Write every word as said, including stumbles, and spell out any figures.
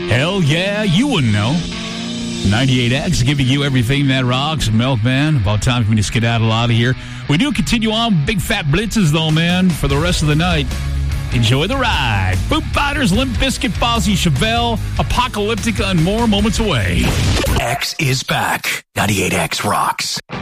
Hell yeah, you wouldn't know. ninety-eight X giving you everything that rocks. Milkman, about time for me to skedaddle out of here. We do continue on big fat blitzes, though, man, for the rest of the night. Enjoy the ride. Foo Fighters, Limp Bizkit, Fozzy Chevelle, Apocalyptica, and more moments away. X is back. ninety-eight X rocks.